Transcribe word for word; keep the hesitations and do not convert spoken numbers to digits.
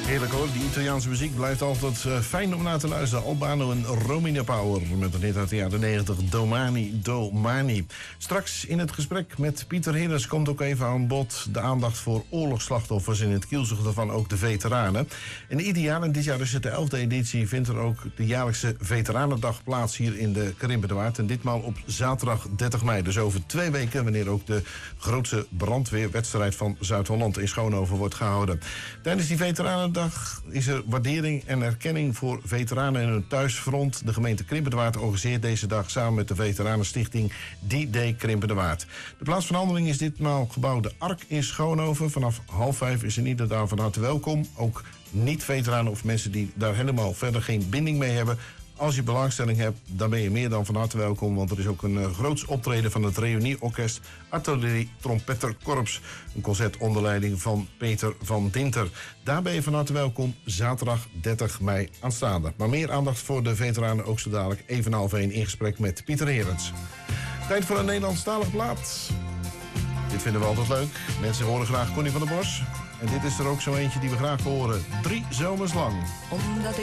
Heerlijk hoor, die Italiaanse muziek blijft altijd uh, fijn om naar te luisteren. Albano en Romina Power met een hit uit de jaren negentig, Domani Domani. Straks in het gesprek met Pieter Herrens komt ook even aan bod de aandacht voor oorlogsslachtoffers, in het kielzog daarvan ook de veteranen. En ieder jaar, en dit jaar is het de elfde editie, vindt er ook de jaarlijkse Veteranendag plaats hier in de Krimpen de Waard. En ditmaal op zaterdag dertig mei, dus over twee weken, wanneer ook de grootste brandweerwedstrijd van Zuid-Holland in Schoonhoven wordt gehouden. Tijdens die Veteranendag is er waardering en erkenning voor veteranen en hun thuisfront. De gemeente Krimpen de Waard organiseert deze dag samen met de Veteranenstichting D-Day Krimpen de Waard. De plaats van handeling is ditmaal gebouw De Ark in Schoonhoven. Vanaf half vijf is er ieder daar van harte welkom. Ook niet-veteranen of mensen die daar helemaal verder geen binding mee hebben. Als je belangstelling hebt, dan ben je meer dan van harte welkom. Want er is ook een uh, groots optreden van het Reunieorkest Artillerie Trompetterkorps. Een concert onder leiding van Peter van Dinter. Daar ben je van harte welkom, zaterdag dertig mei aanstaande. Maar meer aandacht voor de veteranen ook zo dadelijk. Even half één in gesprek met Pieter Herrens. Tijd voor een Nederlandstalig blad. Dit vinden we altijd leuk. Mensen horen graag Connie van der Bos. En dit is er ook zo eentje die we graag horen. Drie zomers lang. Omdat